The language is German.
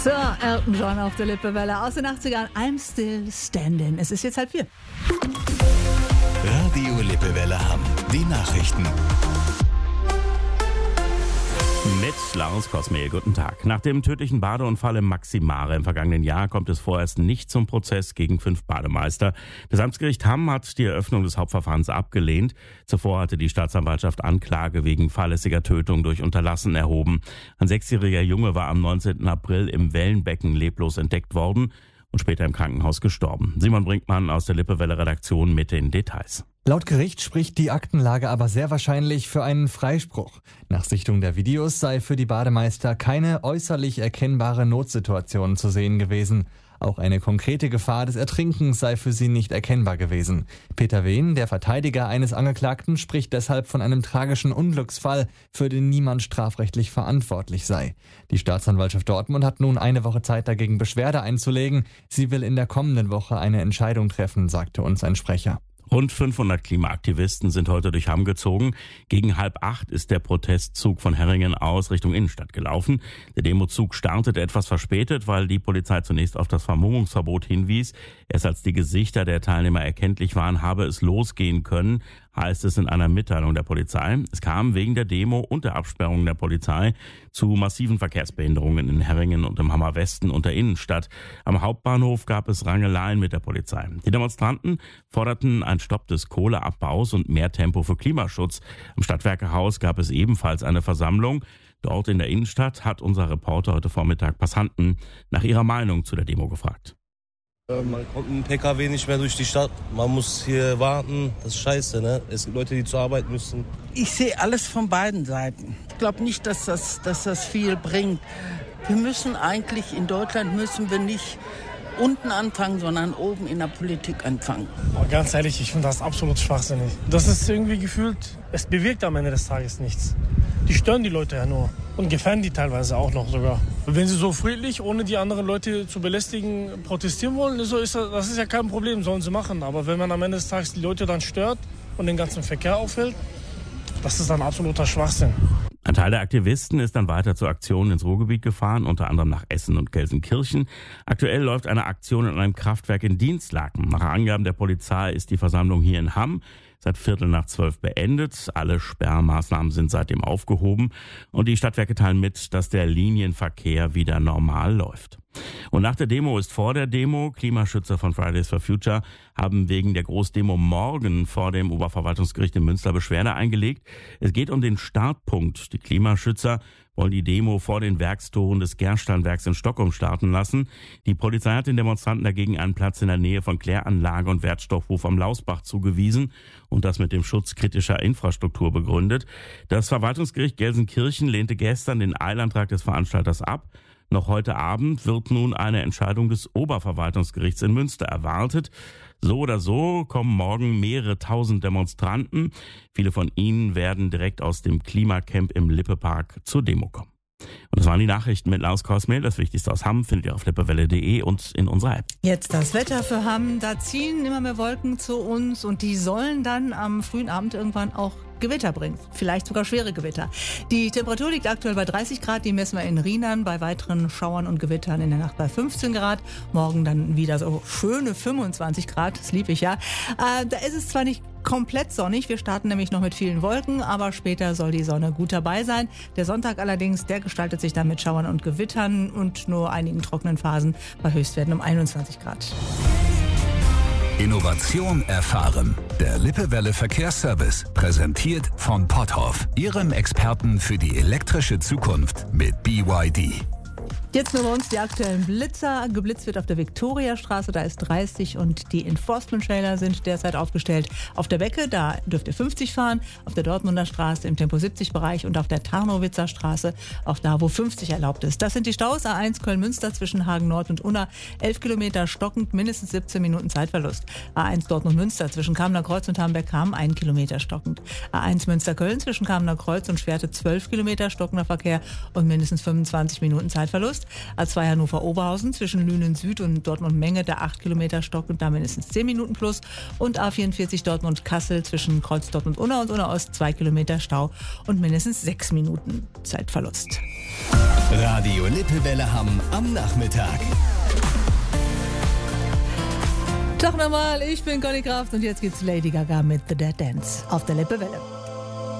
So, Elton John auf der Lippewelle aus den 80ern. I'm still standing. Es ist jetzt 3:30. Radio Lippewelle Hamm. Die Nachrichten. Mit Lars Kosmehl, guten Tag. Nach dem tödlichen Badeunfall im Maximare im vergangenen Jahr kommt es vorerst nicht zum Prozess gegen 5 Bademeister. Das Amtsgericht Hamm hat die Eröffnung des Hauptverfahrens abgelehnt. Zuvor hatte die Staatsanwaltschaft Anklage wegen fahrlässiger Tötung durch Unterlassen erhoben. Ein 6-jähriger Junge war am 19. April im Wellenbecken leblos entdeckt worden und später im Krankenhaus gestorben. Simon Brinkmann aus der Lippewelle-Redaktion mit den Details. Laut Gericht spricht die Aktenlage aber sehr wahrscheinlich für einen Freispruch. Nach Sichtung der Videos sei für die Bademeister keine äußerlich erkennbare Notsituation zu sehen gewesen. Auch eine konkrete Gefahr des Ertrinkens sei für sie nicht erkennbar gewesen. Peter Wehn, der Verteidiger eines Angeklagten, spricht deshalb von einem tragischen Unglücksfall, für den niemand strafrechtlich verantwortlich sei. Die Staatsanwaltschaft Dortmund hat nun eine Woche Zeit, dagegen Beschwerde einzulegen. Sie will in der kommenden Woche eine Entscheidung treffen, sagte uns ein Sprecher. Rund 500 Klimaaktivisten sind heute durch Hamm gezogen. Gegen 7:30 ist der Protestzug von Herringen aus Richtung Innenstadt gelaufen. Der Demozug startete etwas verspätet, weil die Polizei zunächst auf das Vermummungsverbot hinwies. Erst als die Gesichter der Teilnehmer erkenntlich waren, habe es losgehen können, heißt es in einer Mitteilung der Polizei. Es kam wegen der Demo und der Absperrung der Polizei zu massiven Verkehrsbehinderungen in Herringen und im Hammer Westen und der Innenstadt. Am Hauptbahnhof gab es Rangeleien mit der Polizei. Die Demonstranten forderten einen Stopp des Kohleabbaus und mehr Tempo für Klimaschutz. Am Stadtwerkehaus gab es ebenfalls eine Versammlung. Dort in der Innenstadt hat unser Reporter heute Vormittag Passanten nach ihrer Meinung zu der Demo gefragt. Man kommt mit dem PKW nicht mehr durch die Stadt. Man muss hier warten. Das ist scheiße, ne? Es gibt Leute, die zur Arbeit müssen. Ich sehe alles von beiden Seiten. Ich glaube nicht, dass das viel bringt. Wir müssen eigentlich, in Deutschland müssen wir nicht unten anfangen, sondern oben in der Politik anfangen. Ganz ehrlich, ich finde das absolut schwachsinnig. Das ist irgendwie gefühlt, es bewirkt am Ende des Tages nichts. Die stören die Leute ja nur und gefährden die teilweise auch noch sogar. Wenn sie so friedlich, ohne die anderen Leute zu belästigen, protestieren wollen, das ist ja kein Problem, sollen sie machen. Aber wenn man am Ende des Tages die Leute dann stört und den ganzen Verkehr aufhält, das ist dann absoluter Schwachsinn. Ein Teil der Aktivisten ist dann weiter zu Aktionen ins Ruhrgebiet gefahren, unter anderem nach Essen und Gelsenkirchen. Aktuell läuft eine Aktion in einem Kraftwerk in Dinslaken. Nach Angaben der Polizei ist die Versammlung hier in Hamm seit 11:45 beendet. Alle Sperrmaßnahmen sind seitdem aufgehoben und die Stadtwerke teilen mit, dass der Linienverkehr wieder normal läuft. Und nach der Demo ist vor der Demo. Klimaschützer von Fridays for Future haben wegen der Großdemo morgen vor dem Oberverwaltungsgericht in Münster Beschwerde eingelegt. Es geht um den Startpunkt. Die Klimaschützer wollen die Demo vor den Werkstoren des Gersteinwerks in Stockholm starten lassen. Die Polizei hat den Demonstranten dagegen einen Platz in der Nähe von Kläranlage und Wertstoffhof am Lausbach zugewiesen und das mit dem Schutz kritischer Infrastruktur begründet. Das Verwaltungsgericht Gelsenkirchen lehnte gestern den Eilantrag des Veranstalters ab. Noch heute Abend wird nun eine Entscheidung des Oberverwaltungsgerichts in Münster erwartet. So oder so kommen morgen mehrere tausend Demonstranten. Viele von ihnen werden direkt aus dem Klimacamp im Lippepark zur Demo kommen. Und das waren die Nachrichten mit Lars Kosmehl. Das Wichtigste aus Hamm findet ihr auf lippewelle.de und in unserer App. Jetzt das Wetter für Hamm. Da ziehen immer mehr Wolken zu uns und die sollen dann am frühen Abend irgendwann auch Gewitter bringen. Vielleicht sogar schwere Gewitter. Die Temperatur liegt aktuell bei 30 Grad. Die messen wir in Rheinland bei weiteren Schauern und Gewittern in der Nacht bei 15 Grad. Morgen dann wieder so schöne 25 Grad. Das liebe ich ja. Da ist es zwar nicht komplett sonnig. Wir starten nämlich noch mit vielen Wolken, aber später soll die Sonne gut dabei sein. Der Sonntag allerdings, der gestaltet sich dann mit Schauern und Gewittern und nur einigen trockenen Phasen bei Höchstwerten um 21 Grad. Innovation erfahren. Der Lippewelle Verkehrsservice, präsentiert von Potthoff, Ihrem Experten für die elektrische Zukunft mit BYD. Jetzt nur bei uns die aktuellen Blitzer. Geblitzt wird auf der Viktoriastraße, da ist 30 und die Enforcement-Trailer sind derzeit aufgestellt. Auf der Becke, da dürft ihr 50 fahren, auf der Dortmunder Straße im Tempo-70-Bereich und auf der Tarnowitzer Straße, auch da, wo 50 erlaubt ist. Das sind die Staus, A1 Köln-Münster zwischen Hagen-Nord und Unna, 11 Kilometer stockend, mindestens 17 Minuten Zeitverlust. A1 Dortmund-Münster zwischen Kamener Kreuz und Hamburg-Hamm, 1 Kilometer stockend. A1 Münster-Köln zwischen Kamener Kreuz und Schwerte, 12 Kilometer stockender Verkehr und mindestens 25 Minuten Zeitverlust. Plus. A2 Hannover-Oberhausen zwischen Lünen Süd und Dortmund-Menge der 8 Kilometer Stock und da mindestens 10 Minuten plus. Und A44 Dortmund-Kassel zwischen Kreuz Dortmund-Unna und Unna-Ost 2 Kilometer Stau und mindestens 6 Minuten Zeitverlust. Radio Lippewelle Hamm am Nachmittag. Tag nochmal, ich bin Conny Kraft und jetzt gibt's Lady Gaga mit The Dead Dance auf der Lippewelle.